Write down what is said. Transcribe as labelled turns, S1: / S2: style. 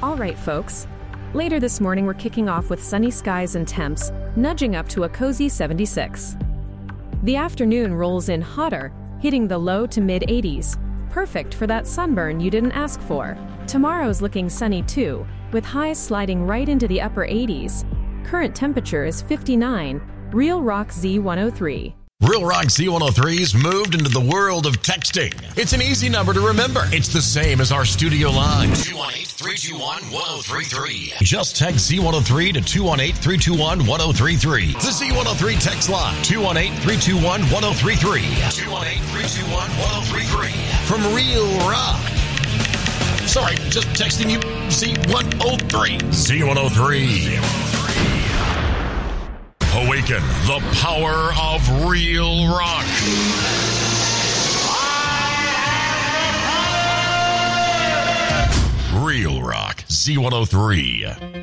S1: All right, folks. Later this morning, we're kicking off with sunny skies and temps, nudging up to a cozy 76. The afternoon rolls in hotter, hitting the low to mid-80s. Perfect for that sunburn you didn't ask for. Tomorrow's looking sunny too, with highs sliding right into the upper 80s. Current temperature is 59. Real Rock Z103.
S2: Real Rock Z103's moved into the world of texting. It's an easy number to remember. It's the same as our studio line. 218-321-1033. Just text Z103 to 218-321-1033. The Z103 text line. 218-321-1033. 218-321-1033. From Real Rock. Sorry, just texting you Z103. Z103. Awaken the power of Real Rock. Real Rock Z103.